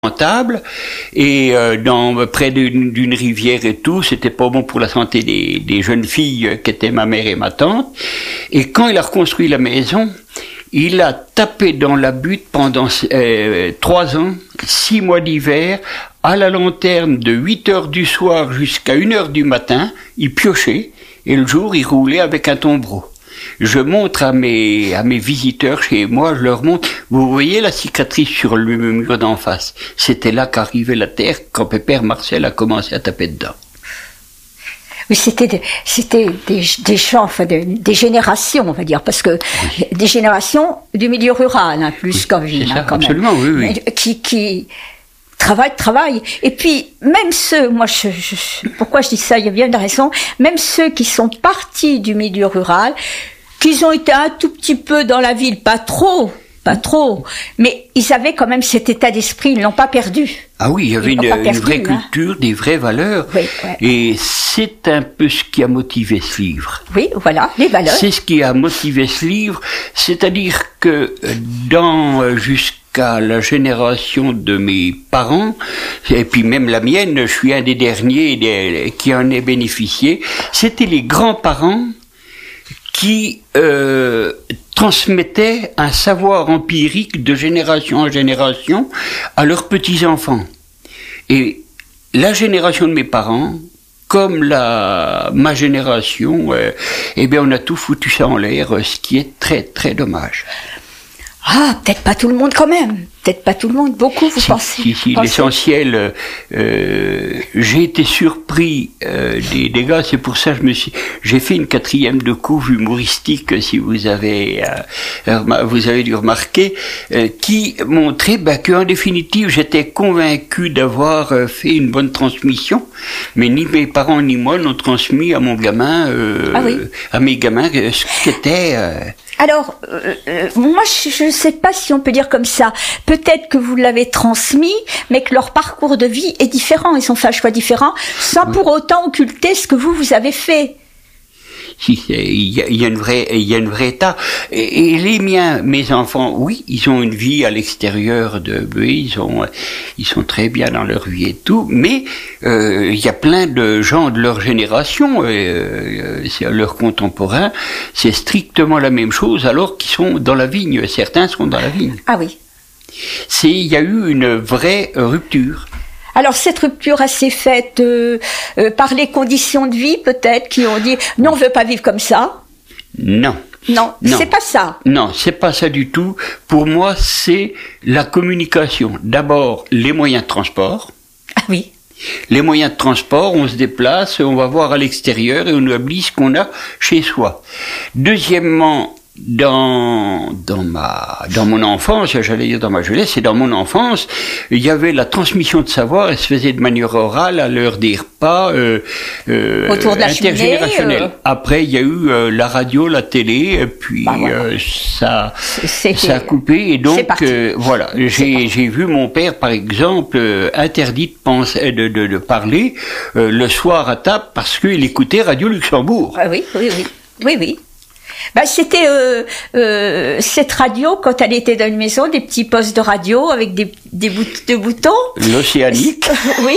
rentable et près d'une rivière et tout, c'était pas bon pour la santé des jeunes filles qui étaient ma mère et ma tante. Et quand il a reconstruit la maison, il a tapé dans la butte pendant 3 ans, 6 mois d'hiver, à la lanterne de 8 heures du soir jusqu'à 1 heure du matin, il piochait et le jour il roulait avec un tombereau. Je montre à mes visiteurs chez moi, je leur montre, vous voyez la cicatrice sur le mur d'en face. C'était là qu'arrivait la terre quand Pépère Marcel a commencé à taper dedans. Oui, c'était des gens, enfin des générations, on va dire, parce que des générations du milieu rural, hein, plus qu'en ville, c'est ça, quand absolument, même. Oui, oui. Qui travaillent. Et puis, même ceux, moi, pourquoi je dis ça, il y a bien une raison, même ceux qui sont partis du milieu rural, qu'ils ont été un tout petit peu dans la ville, pas trop, mais ils avaient quand même cet état d'esprit, ils l'ont pas perdu. Ah oui, il y avait une vraie culture, des vraies valeurs, oui, ouais. Et c'est un peu ce qui a motivé ce livre. Oui, voilà, les valeurs. C'est ce qui a motivé ce livre, c'est-à-dire que jusqu'à la génération de mes parents, et puis même la mienne, je suis un des derniers qui en est bénéficié, c'était les grands-parents qui transmettaient un savoir empirique de génération en génération à leurs petits-enfants. Et la génération de mes parents, comme ma génération, on a tout foutu ça en l'air, ce qui est très très dommage. Ah, peut-être pas tout le monde quand même. Peut-être pas tout le monde. Beaucoup, vous pensez? Si, l'essentiel. J'ai été surpris des dégâts. C'est pour ça que j'ai fait une 4e de couve humoristique, si vous avez dû remarquer, qui montrait qu'en définitive, j'étais convaincu d'avoir fait une bonne transmission, mais ni mes parents ni moi n'ont transmis à mon gamin, à mes gamins, ce qu'était. Alors, moi, je ne sais pas si on peut dire comme ça. Peut-être que vous l'avez transmis, mais que leur parcours de vie est différent. Ils ont fait un choix différent, sans pour autant occulter ce que vous avez fait. Si, il y a une vraie état. Et les miens, mes enfants, oui, ils ont une vie à l'extérieur ils sont très bien dans leur vie et tout, mais il y a plein de gens de leur génération, leurs contemporains, c'est strictement la même chose alors qu'ils sont dans la vigne. Certains sont dans la vigne. Ah oui. Il y a eu une vraie rupture. Alors cette rupture, elle s'est faite par les conditions de vie peut-être qui ont dit non, on veut pas vivre comme ça. Non, c'est pas ça. Non, c'est pas ça du tout. Pour moi, c'est la communication. D'abord, les moyens de transport. Ah oui. Les moyens de transport, on se déplace, on va voir à l'extérieur et on oublie ce qu'on a chez soi. Deuxièmement, dans mon enfance, j'allais dire dans ma jeunesse, et dans mon enfance, il y avait la transmission de savoir, elle se faisait de manière orale à l'heure des repas autour de la intergénérationnelle. Après, il y a eu la radio, la télé, et puis ça a coupé, et donc voilà, j'ai vu mon père, par exemple, interdit de parler le soir à table parce qu'il écoutait Radio Luxembourg. Ah oui. C'était cette radio, quand elle était dans une maison, des petits postes de radio avec des boutons. L'Océanique. Oui,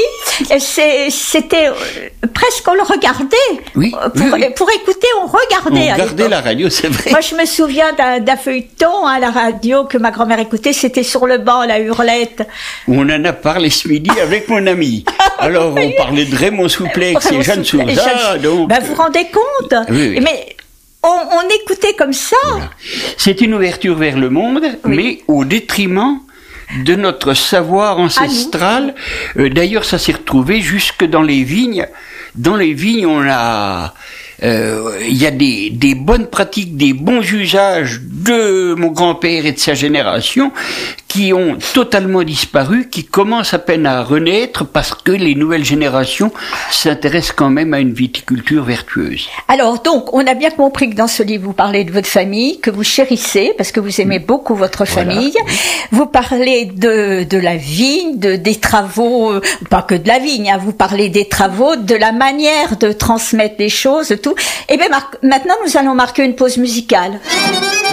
c'était presque, on le regardait. Oui. Pour écouter, on regardait. On regardait la radio, c'est vrai. Moi, je me souviens d'un feuilleton à la radio que ma grand-mère écoutait, c'était Sur le banc, la Hurlette. On en a parlé ce midi avec mon ami. Alors, on parlait de Raymond Souplex et Jeanne Souza, donc. Vous vous rendez compte? Oui. Mais on écoutait comme ça. Voilà. C'est une ouverture vers le monde, mais au détriment de notre savoir ancestral. D'ailleurs, ça s'est retrouvé jusque dans les vignes. Dans les vignes, on a... il y a des bonnes pratiques, des bons usages de mon grand-père et de sa génération qui ont totalement disparu, qui commencent à peine à renaître parce que les nouvelles générations s'intéressent quand même à une viticulture vertueuse. Alors donc, on a bien compris que dans ce livre, vous parlez de votre famille, que vous chérissez parce que vous aimez beaucoup votre famille. Vous parlez de la vigne, des travaux, pas que de la vigne, vous parlez des travaux, de la manière de transmettre les choses, tout. Et bien maintenant, nous allons marquer une pause musicale.